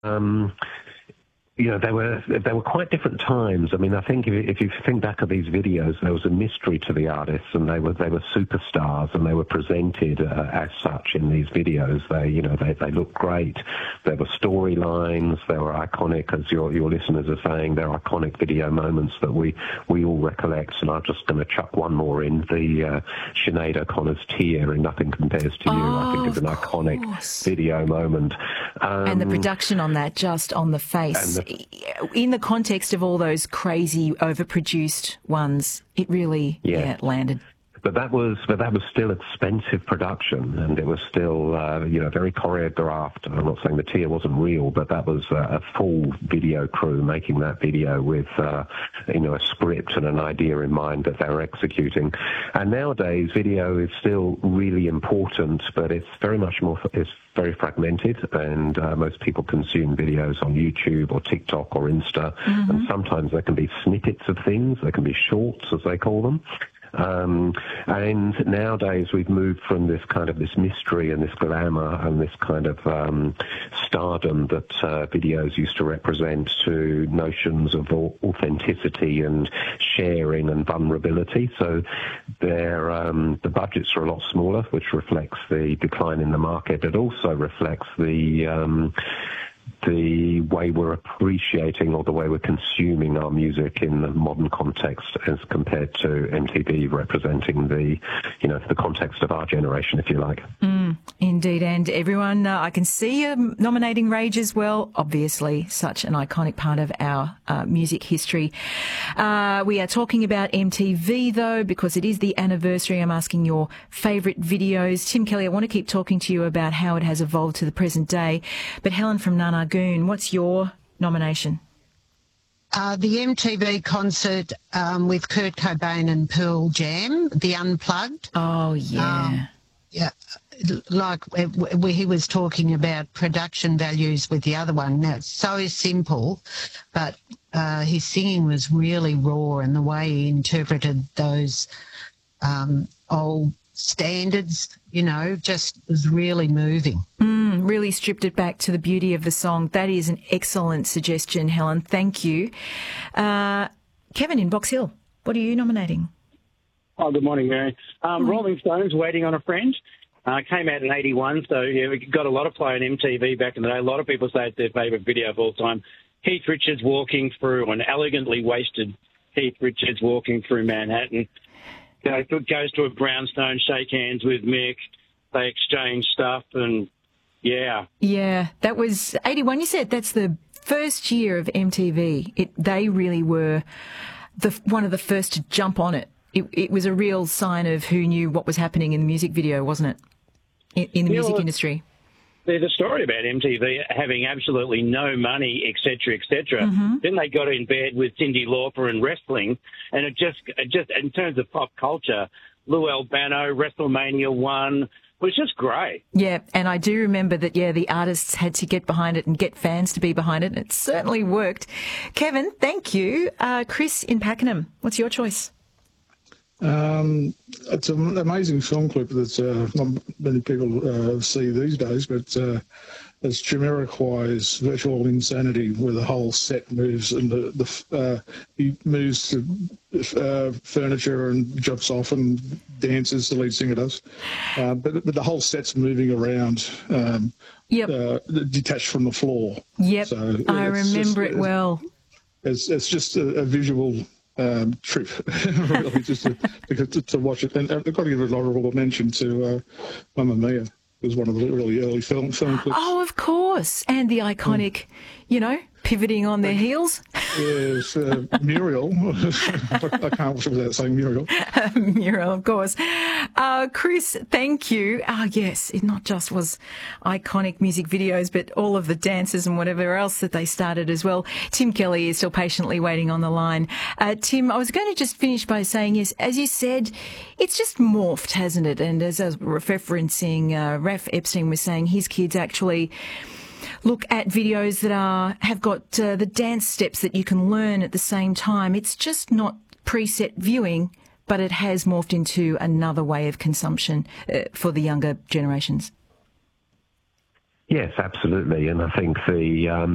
They were quite different times. I mean, I think if you think back at these videos, there was a mystery to the artists, and they were superstars, and they were presented as such in these videos. They looked great. There were storylines. There were iconic, as your listeners are saying, they're iconic video moments that we all recollect. And I'm just going to chuck one more in: the Sinead O'Connor's tear in Nothing Compares to You. I think is an iconic video moment. And the production on that, just on the face. In the context of all those crazy, overproduced ones, it really landed. But that was still expensive production, and it was still, very choreographed. I'm not saying the tear wasn't real, but that was a full video crew making that video with, a script and an idea in mind that they were executing. And nowadays, video is still really important, but it's very very fragmented, and most people consume videos on YouTube or TikTok or Insta, and sometimes there can be snippets of things. There can be shorts, as they call them. And nowadays we've moved from this mystery and this glamour and this kind of stardom that videos used to represent to notions of authenticity and sharing and vulnerability. So the budgets are a lot smaller, which reflects the decline in the market. It also reflects the way we're appreciating or the way we're consuming our music in the modern context as compared to MTV representing the context of our generation, if you like. Indeed. And everyone, I can see you nominating Rage as well. Obviously, such an iconic part of our music history. We are talking about MTV, though, because it is the anniversary. I'm asking your favourite videos. Tim Kelly, I want to keep talking to you about how it has evolved to the present day. But Helen from Nanargoon, what's your nomination? The MTV concert with Kurt Cobain and Pearl Jam, The Unplugged. Oh, yeah. Like he was talking about production values with the other one. Now, it's so simple, but his singing was really raw, and the way he interpreted those old standards, just was really moving. Really stripped it back to the beauty of the song. That is an excellent suggestion, Helen. Thank you. Kevin in Box Hill, what are you nominating? Oh, good morning, Mary. Rolling Stones, Waiting on a Friend. Came out in 81, so we got a lot of play on MTV back in the day. A lot of people say it's their favourite video of all time. Keith Richards walking through, an elegantly wasted Keith Richards walking through Manhattan. Goes to a brownstone, shake hands with Mick. They exchange stuff, and yeah. Yeah, that was 81. You said that's the first year of MTV. They really were one of the first to jump on it. It was a real sign of who knew what was happening in the music video, wasn't it? In the music industry. There's a story about MTV having absolutely no money, et cetera, Then they got in bed with Cyndi Lauper and wrestling, and it just in terms of pop culture, Lou Albano, WrestleMania 1 was just great. Yeah, and I do remember that, the artists had to get behind it and get fans to be behind it, and it certainly worked. Kevin, thank you. Chris in Pakenham, what's your choice? It's an amazing film clip that not many people see these days, but it's Jamiroquai's Virtual Insanity, where the whole set moves and he moves to furniture and jumps off and dances, the lead singer does. But the whole set's moving around, detached from the floor. Yep, so I remember it well. It's just a visual trip, really, just to watch it. And I've got to give an honourable mention to Mamma Mia. It was one of the really early film clips. Oh, of course. And the iconic, pivoting on their heels. Yes, Muriel. I can't watch it without saying Muriel. Muriel, of course. Chris, thank you. Yes, it not just was iconic music videos, but all of the dances and whatever else that they started as well. Tim Kelly is still patiently waiting on the line. Tim, I was going to just finish by saying, yes, as you said, it's just morphed, hasn't it? And as I was referencing, Raph Epstein was saying his kids actually look at videos that have got the dance steps that you can learn at the same time. It's just not preset viewing, but it has morphed into another way of consumption for the younger generations. Yes, absolutely. And I think the